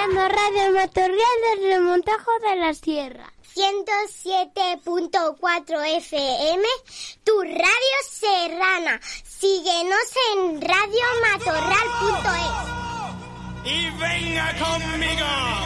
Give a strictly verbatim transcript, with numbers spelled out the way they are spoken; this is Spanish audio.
escuchando Radio Matorral desde el Montajo de la Sierra. ciento siete punto cuatro F M, tu radio serrana. Síguenos en radio matorral punto es. Y venga conmigo.